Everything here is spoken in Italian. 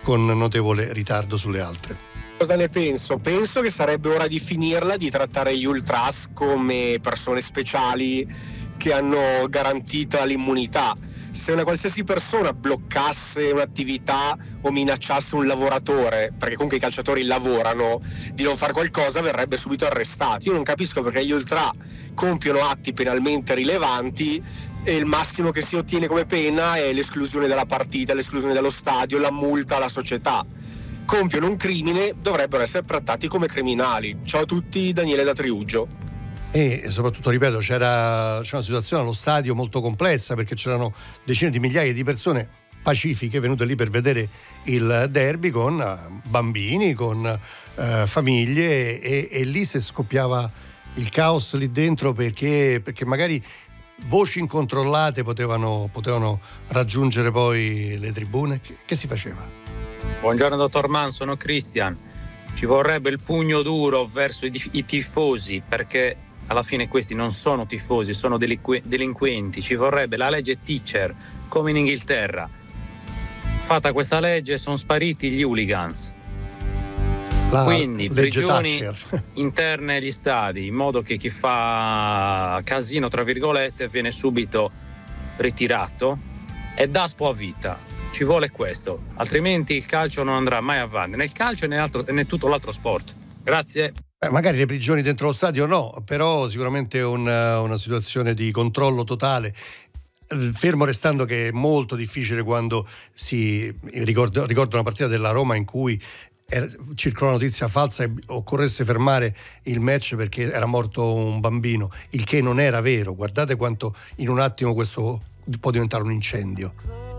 con notevole ritardo sulle altre. Cosa ne penso? Penso che sarebbe ora di finirla di trattare gli ultras come persone speciali che hanno garantita l'immunità. Se una qualsiasi persona bloccasse un'attività o minacciasse un lavoratore, perché comunque i calciatori lavorano, di non fare qualcosa, verrebbe subito arrestato. Io non capisco perché gli ultra compiono atti penalmente rilevanti e il massimo che si ottiene come pena è l'esclusione dalla partita, l'esclusione dallo stadio, la multa alla società. Compiono un crimine, dovrebbero essere trattati come criminali. Ciao a tutti, Daniele da Triuggio. E soprattutto, ripeto, c'era una situazione allo stadio molto complessa, perché c'erano decine di migliaia di persone pacifiche venute lì per vedere il derby, con bambini, con famiglie, e lì se scoppiava il caos lì dentro perché magari voci incontrollate potevano raggiungere poi le tribune. Che si faceva? Buongiorno dottor Mann, sono Christian. Ci vorrebbe il pugno duro verso i tifosi, perché alla fine questi non sono tifosi, sono delinquenti. Ci vorrebbe la legge Teacher, come in Inghilterra. Fatta questa legge sono spariti gli hooligans. Quindi prigioni interne agli stadi, in modo che chi fa casino, tra virgolette, viene subito ritirato, e daspo a vita. Ci vuole questo, altrimenti il calcio non andrà mai avanti, né il calcio né tutto l'altro sport. Grazie. Magari le prigioni dentro lo stadio no, però sicuramente una situazione di controllo totale, fermo restando che è molto difficile quando ricordo una partita della Roma in cui circolò una notizia falsa e occorresse fermare il match perché era morto un bambino, il che non era vero. Guardate quanto in un attimo questo può diventare un incendio.